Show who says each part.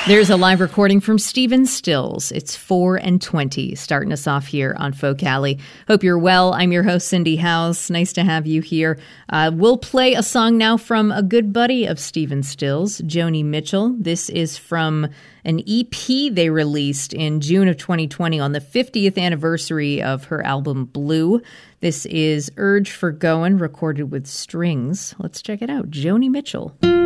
Speaker 1: There's a live recording from Stephen Stills. It's 4:20, starting us off here on Folk Alley. Hope you're well. I'm your host, Cindy House. Nice to have you here. We'll play a song now from a good buddy of Stephen Stills, Joni Mitchell. This is from an EP they released in June of 2020 on the 50th anniversary of her album Blue. This is Urge for Goin', recorded with strings. Let's check it out. Joni Mitchell.